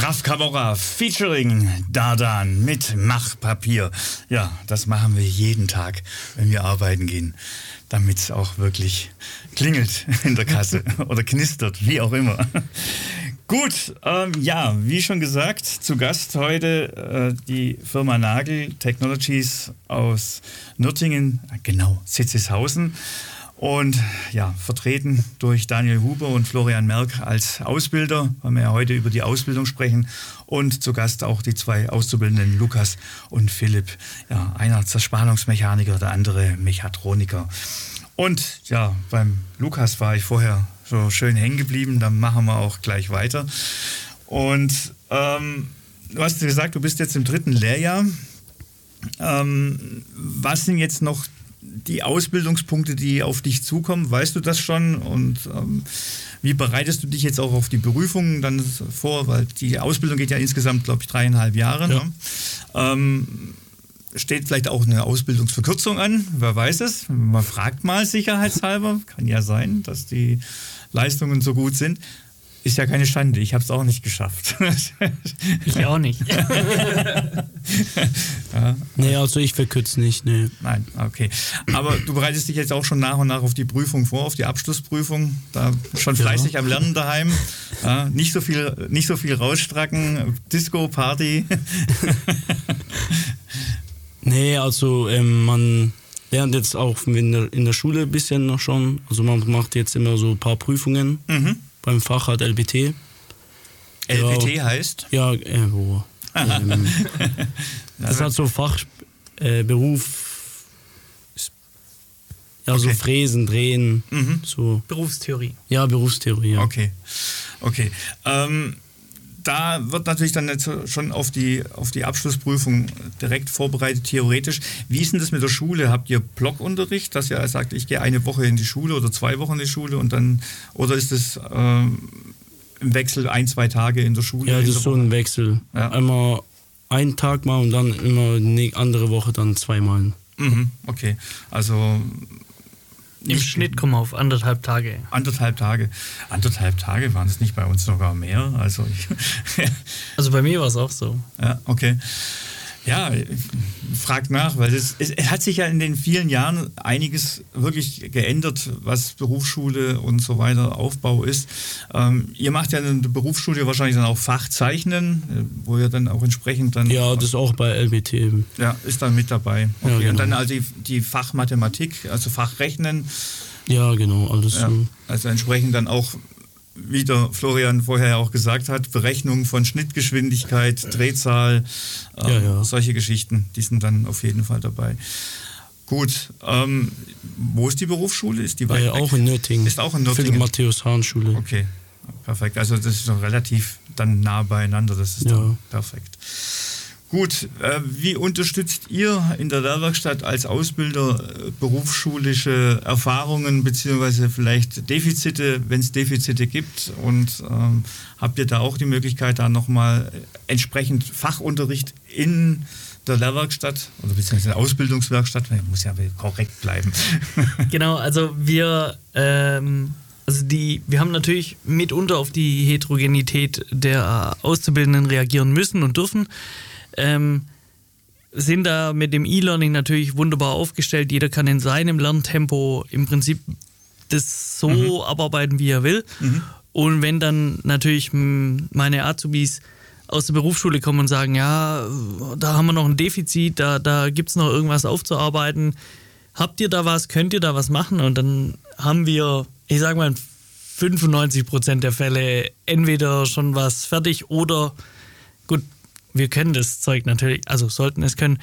Raf Camora featuring Dardan mit Machpapier. Ja, das machen wir jeden Tag, wenn wir arbeiten gehen, damit es auch wirklich klingelt in der Kasse oder knistert, wie auch immer. Gut, ja, wie schon gesagt, zu Gast heute die Firma Nagel Technologies aus Nürtingen, genau, Sitzeshausen. Und ja, vertreten durch Daniel Huber und Florian Merck als Ausbilder, weil wir ja heute über die Ausbildung sprechen. Und zu Gast auch die zwei Auszubildenden, Lukas und Philipp. Ja, einer Zerspannungsmechaniker, der andere Mechatroniker. Und ja, beim Lukas war ich vorher so schön hängen geblieben, dann machen wir auch gleich weiter. Und du hast gesagt, du bist jetzt im 3. Lehrjahr. Was sind jetzt noch die Ausbildungspunkte, die auf dich zukommen? Weißt du das schon? Und wie bereitest du dich jetzt auch auf die Berufungen dann vor? Weil die Ausbildung geht ja insgesamt, glaube ich, 3,5 Jahre. Ja. Ne? Steht vielleicht auch eine Ausbildungsverkürzung an? Wer weiß es? Man fragt mal sicherheitshalber. Kann ja sein, dass die Leistungen so gut sind. Ist ja keine Schande, ich habe es auch nicht geschafft. Ich auch nicht. Ja. Nee, also ich verkürze nicht, nee. Nein, okay. Aber du bereitest dich jetzt auch schon nach und nach auf die Prüfung vor, auf die Abschlussprüfung. Da schon fleißig am Lernen daheim. Ja, nicht so viel rausstracken, Disco, Party. Nee, also man lernt jetzt auch in der Schule ein bisschen noch schon. Also man macht jetzt immer so ein paar Prüfungen. Mhm. Beim Fach hat LBT. LBT ja, heißt? Ja, wo? Das hat so Fachberuf. Ja, okay. So Fräsen, Drehen. Mhm. So. Berufstheorie. Ja, Berufstheorie, ja. Okay. Da wird natürlich dann jetzt schon auf die Abschlussprüfung direkt vorbereitet, theoretisch. Wie ist denn das mit der Schule? Habt ihr Blockunterricht, dass ihr sagt, ich gehe eine Woche in die Schule oder 2 Wochen in die Schule und dann, oder ist es im Wechsel 1-2 Tage in der Schule? Ja, das ist so ein Wechsel. Ja. Einmal einen Tag mal und dann immer eine andere Woche dann 2-mal. Mhm, okay, also im Schnitt kommen wir auf 1,5 Tage. 1,5 Tage. 1,5 Tage waren es nicht bei uns sogar mehr. Also bei mir war es auch so. Ja, okay. Ja, fragt nach, weil es hat sich ja in den vielen Jahren einiges wirklich geändert, was Berufsschule und so weiter Aufbau ist. Ihr macht ja in der Berufsschule wahrscheinlich dann auch Fachzeichnen, wo ihr dann auch entsprechend dann... Ja, das ist auch bei LBT. Ja, ist dann mit dabei. Okay. Ja, genau. Und dann also die Fachmathematik, also Fachrechnen. Ja, genau, alles ja, so. Also entsprechend dann auch, wie der Florian vorher auch gesagt hat, Berechnung von Schnittgeschwindigkeit, Drehzahl, solche Geschichten, die sind dann auf jeden Fall dabei. Gut, wo ist die Berufsschule? Ist die weit weg? Auch in Nürtingen. Ist auch in Nürtingen. Philipp-Matthäus-Hahn-Schule. Okay, perfekt. Also das ist noch relativ dann nah beieinander, das ist dann perfekt. Gut, wie unterstützt ihr in der Lehrwerkstatt als Ausbilder berufsschulische Erfahrungen beziehungsweise vielleicht Defizite, wenn es Defizite gibt? Und habt ihr da auch die Möglichkeit, da nochmal entsprechend Fachunterricht in der Lehrwerkstatt oder beziehungsweise der Ausbildungswerkstatt, man muss ja korrekt bleiben. Genau, also wir haben natürlich mitunter auf die Heterogenität der Auszubildenden reagieren müssen und dürfen. Sind da mit dem E-Learning natürlich wunderbar aufgestellt. Jeder kann in seinem Lerntempo im Prinzip das so abarbeiten, wie er will. Mhm. Und wenn dann natürlich meine Azubis aus der Berufsschule kommen und sagen, ja, da haben wir noch ein Defizit, da gibt es noch irgendwas aufzuarbeiten. Habt ihr da was? Könnt ihr da was machen? Und dann haben wir, ich sage mal, 95% der Fälle entweder schon was fertig oder gut, wir können das Zeug natürlich, also sollten es können,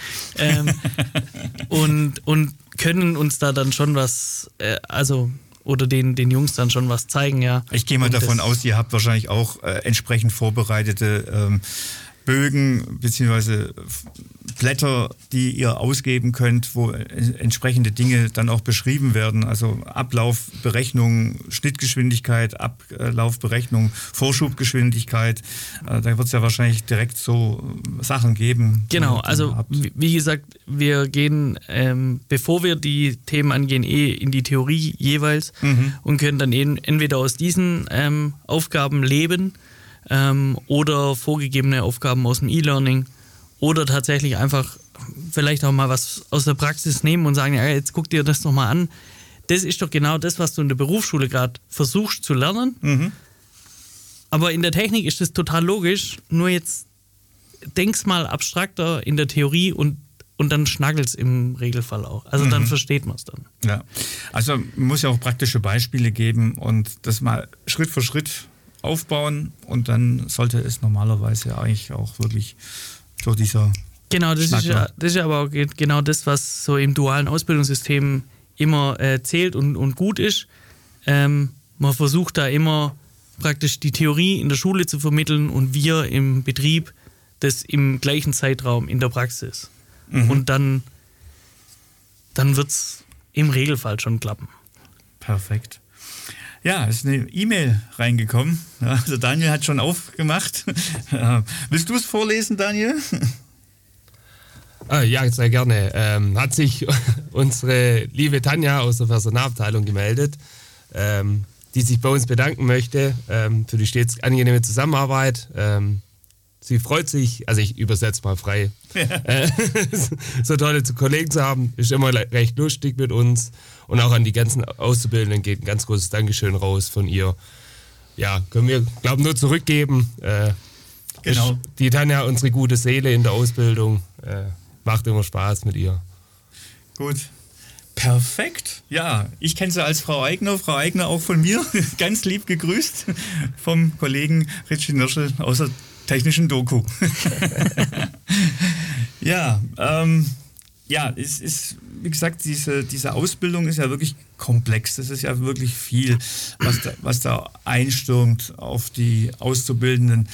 und können uns da dann schon was, oder den Jungs dann schon was zeigen, ja. Ich gehe mal davon aus, ihr habt wahrscheinlich auch entsprechend vorbereitete Bögen bzw. Blätter, die ihr ausgeben könnt, wo entsprechende Dinge dann auch beschrieben werden. Also Ablaufberechnung, Schnittgeschwindigkeit, Ablaufberechnung, Vorschubgeschwindigkeit. Da wird es ja wahrscheinlich direkt so Sachen geben. Genau, also wie gesagt, wir gehen, bevor wir die Themen angehen, in die Theorie jeweils und können dann entweder aus diesen Aufgaben leben, oder vorgegebene Aufgaben aus dem E-Learning oder tatsächlich einfach vielleicht auch mal was aus der Praxis nehmen und sagen, ja, jetzt guck dir das nochmal an. Das ist doch genau das, was du in der Berufsschule gerade versuchst zu lernen. Mhm. Aber in der Technik ist das total logisch, nur jetzt denk's mal abstrakter in der Theorie und dann schnaggelt's im Regelfall auch. Also dann versteht man es dann. Ja, also man muss ja auch praktische Beispiele geben und das mal Schritt für Schritt aufbauen und dann sollte es normalerweise eigentlich auch wirklich so dieser Genau, das ist ja aber auch genau das, was so im dualen Ausbildungssystem immer zählt und gut ist. Man versucht da immer praktisch die Theorie in der Schule zu vermitteln und wir im Betrieb das im gleichen Zeitraum in der Praxis. Und dann wird es im Regelfall schon klappen. Perfekt. Ja, es ist eine E-Mail reingekommen. Ja, also Daniel hat schon aufgemacht. Willst du es vorlesen, Daniel? Ja, sehr gerne. Hat sich unsere liebe Tanja aus der Personalabteilung gemeldet, die sich bei uns bedanken möchte für die stets angenehme Zusammenarbeit. Sie freut sich, also ich übersetze mal frei, so tolle Kollegen zu haben, ist immer recht lustig mit uns und auch an die ganzen Auszubildenden geht ein ganz großes Dankeschön raus von ihr. Ja, können wir, glaube ich, nur zurückgeben. Genau. Die Tanja, unsere gute Seele in der Ausbildung, macht immer Spaß mit ihr. Gut. Perfekt. Ja, ich kenne sie als Frau Eigner. Frau Eigner auch von mir. Ganz lieb gegrüßt vom Kollegen Richie Nirschel aus der technischen Doku. Ja, es ist, wie gesagt, diese Ausbildung ist ja wirklich komplex. Das ist ja wirklich viel, was da einstürmt auf die Auszubildenden.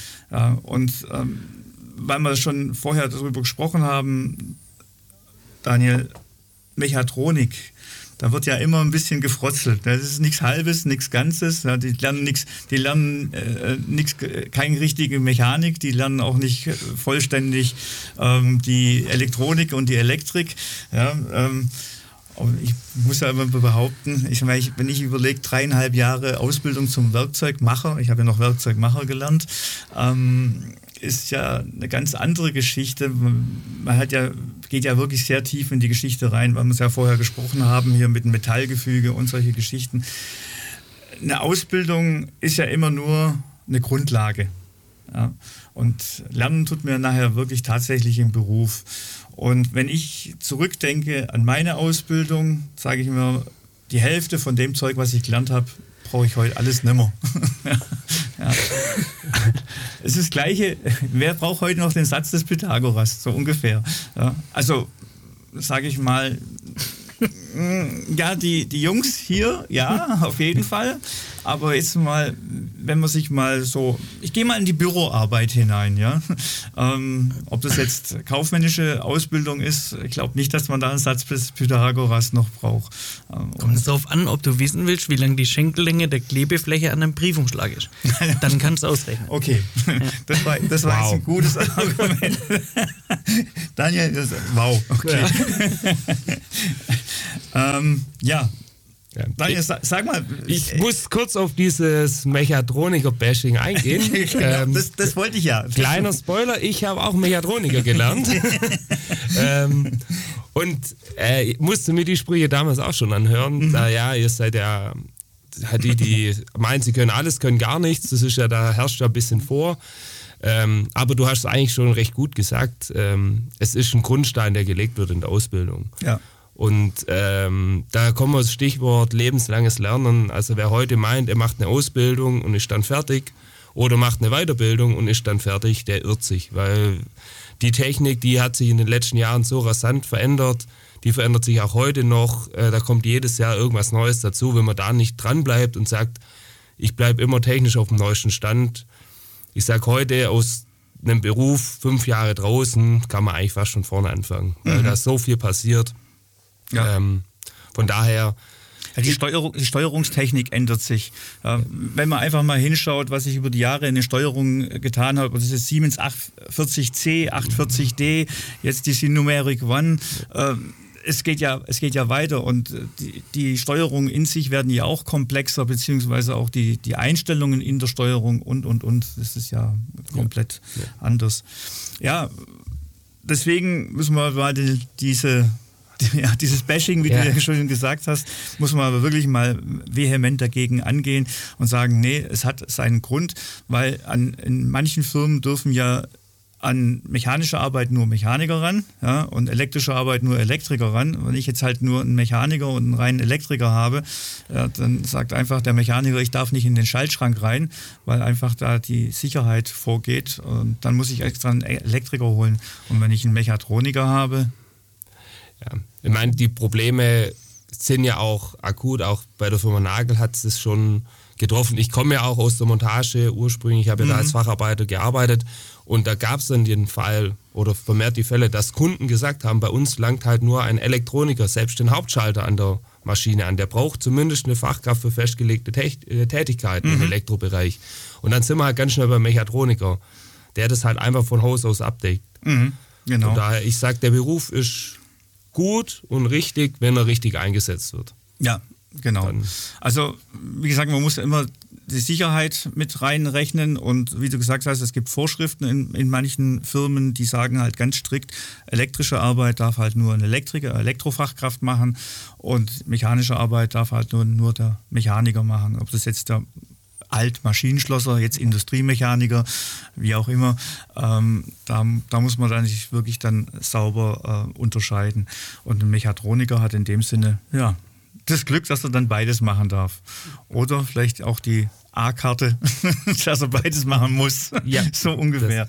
Weil wir schon vorher darüber gesprochen haben, Daniel, Mechatronik, da wird ja immer ein bisschen gefrotzelt. Das ist nichts Halbes, nichts Ganzes. Die lernen keine richtige Mechanik, die lernen auch nicht vollständig die Elektronik und die Elektrik. Ja, ich muss ja immer behaupten, wenn ich überlege, 3,5 Jahre Ausbildung zum Werkzeugmacher, ich habe ja noch Werkzeugmacher gelernt, ist ja eine ganz andere Geschichte. Man geht ja wirklich sehr tief in die Geschichte rein, weil wir es ja vorher gesprochen haben, hier mit dem Metallgefüge und solche Geschichten. Eine Ausbildung ist ja immer nur eine Grundlage. Ja. Und lernen tut mir nachher wirklich tatsächlich im Beruf. Und wenn ich zurückdenke an meine Ausbildung, sage ich mir, die Hälfte von dem Zeug, was ich gelernt habe, brauche ich heute alles nimmer. Ja. Es ist das Gleiche, wer braucht heute noch den Satz des Pythagoras, so ungefähr. Ja. Also, sage ich mal, ja, die Jungs hier, ja, auf jeden Fall. Aber jetzt mal, wenn man sich mal so, ich gehe mal in die Büroarbeit hinein, ja. Ob das jetzt kaufmännische Ausbildung ist, ich glaube nicht, dass man da einen Satz des Pythagoras noch braucht. Kommt es darauf an, ob du wissen willst, wie lang die Schenkellänge der Klebefläche an einem Briefumschlag ist. Dann kannst du ausrechnen. Okay, ja. Das war jetzt ein gutes Argument. Daniel, wow, okay. Ja. Daniel, sag mal. Ich muss kurz auf dieses Mechatroniker-Bashing eingehen. Genau, das wollte ich ja. Kleiner Spoiler, ich habe auch Mechatroniker gelernt. Und musste mir die Sprüche damals auch schon anhören. Ja, ihr seid ja die meinen, sie können alles, können gar nichts. Das ist ja, da herrscht ja ein bisschen vor. Aber du hast es eigentlich schon recht gut gesagt. Es ist ein Grundstein, der gelegt wird in der Ausbildung. Ja. Und da kommen wir das Stichwort lebenslanges Lernen. Also wer heute meint, er macht eine Ausbildung und ist dann fertig oder macht eine Weiterbildung und ist dann fertig, der irrt sich. Weil die Technik, die hat sich in den letzten Jahren so rasant verändert, die verändert sich auch heute noch. Da kommt jedes Jahr irgendwas Neues dazu. Wenn man da nicht dran bleibt und sagt, ich bleibe immer technisch auf dem neuesten Stand. Ich sage heute, aus einem Beruf 5 Jahre draußen kann man eigentlich fast von vorne anfangen, weil da so viel passiert. Ja. Von daher... Ja, die Steuerungstechnik ändert sich. Wenn man einfach mal hinschaut, was ich über die Jahre in der Steuerung getan habe, das ist Siemens 840C, 840D, jetzt die Numeric One. es geht ja weiter und die Steuerungen in sich werden ja auch komplexer, beziehungsweise auch die Einstellungen in der Steuerung und. Das ist ja komplett anders. Ja, deswegen müssen wir mal dieses Bashing, wie du ja schon gesagt hast, muss man aber wirklich mal vehement dagegen angehen und sagen, nee, es hat seinen Grund, weil in manchen Firmen dürfen ja an mechanische Arbeit nur Mechaniker ran, ja, und elektrische Arbeit nur Elektriker ran. Wenn ich jetzt halt nur einen Mechaniker und einen reinen Elektriker habe, ja, dann sagt einfach der Mechaniker, ich darf nicht in den Schaltschrank rein, weil einfach da die Sicherheit vorgeht. Und dann muss ich extra einen Elektriker holen. Und wenn ich einen Mechatroniker habe... Ja, ich meine, die Probleme sind ja auch akut, auch bei der Firma Nagel hat es schon getroffen. Ich komme ja auch aus der Montage ursprünglich, ich habe ja da als Facharbeiter gearbeitet und da gab es dann den Fall oder vermehrt die Fälle, dass Kunden gesagt haben, bei uns langt halt nur ein Elektroniker, selbst den Hauptschalter an der Maschine an, der braucht zumindest eine Fachkraft für festgelegte Tätigkeiten im Elektrobereich. Und dann sind wir halt ganz schnell beim Mechatroniker, der das halt einfach von Haus aus abdeckt. Genau. Von daher, ich sage, der Beruf ist gut und richtig, wenn er richtig eingesetzt wird. Ja, genau. Also, wie gesagt, man muss immer die Sicherheit mit reinrechnen und wie du gesagt hast, es gibt Vorschriften in manchen Firmen, die sagen halt ganz strikt, elektrische Arbeit darf halt nur ein Elektrofachkraft machen und mechanische Arbeit darf halt nur der Mechaniker machen. Ob das jetzt der Maschinenschlosser, jetzt Industriemechaniker, wie auch immer, da muss man dann sich wirklich dann sauber unterscheiden. Und ein Mechatroniker hat in dem Sinne, ja, das Glück, dass er dann beides machen darf. Oder vielleicht auch die A-Karte, dass er beides machen muss. Ja, so ungefähr.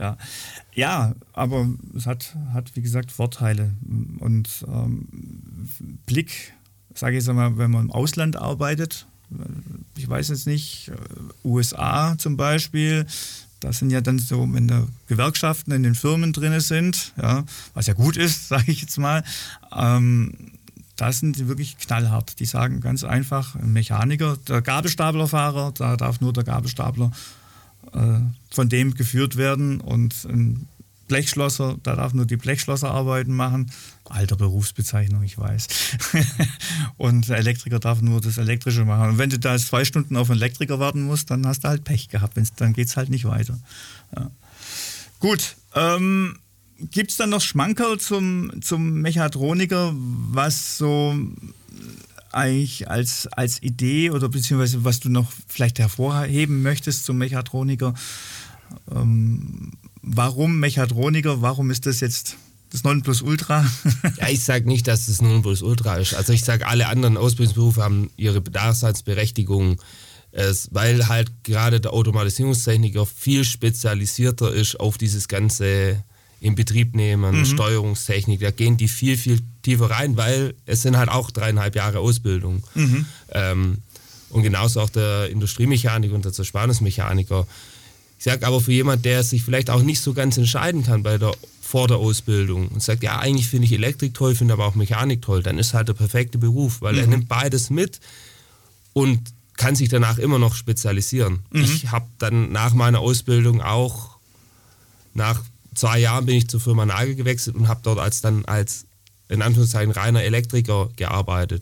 Ja, aber es hat, wie gesagt, Vorteile. Und Blick, sage ich jetzt mal, wenn man im Ausland arbeitet, ich weiß jetzt nicht, USA zum Beispiel, das sind ja dann so, wenn da Gewerkschaften in den Firmen drin sind, ja, was ja gut ist, sage ich jetzt mal, da sind die wirklich knallhart. Die sagen ganz einfach, ein Mechaniker, der Gabelstaplerfahrer, da darf nur der Gabelstapler von dem geführt werden und ein Blechschlosser, da darf nur die Blechschlosserarbeiten machen. Alter Berufsbezeichnung, ich weiß. Und der Elektriker darf nur das Elektrische machen. Und wenn du da 2 Stunden auf einen Elektriker warten musst, dann hast du halt Pech gehabt. Dann geht es halt nicht weiter. Ja. Gut, gibt es dann noch Schmankerl zum Mechatroniker, was so eigentlich als Idee oder beziehungsweise was du noch vielleicht hervorheben möchtest zum Mechatroniker? Warum Mechatroniker? Warum ist das jetzt das Nonplusultra? Ja, ich sage nicht, dass das Nonplusultra ist. Also ich sage, alle anderen Ausbildungsberufe haben ihre Daseinsberechtigung, weil halt gerade der Automatisierungstechniker viel spezialisierter ist auf dieses ganze Inbetriebnehmen, Steuerungstechnik. Da gehen die viel, viel tiefer rein, weil es sind halt auch 3,5 Jahre Ausbildung. Und genauso auch der Industriemechaniker und der Zerspannungsmechaniker. Ich sage aber für jemanden, der sich vielleicht auch nicht so ganz entscheiden kann vor der Ausbildung und sagt, ja, eigentlich finde ich Elektrik toll, finde aber auch Mechanik toll, dann ist halt der perfekte Beruf, weil er nimmt beides mit und kann sich danach immer noch spezialisieren. Ich habe dann nach meiner Ausbildung auch, nach 2 Jahren bin ich zur Firma Nagel gewechselt und habe dort als in Anführungszeichen reiner Elektriker gearbeitet.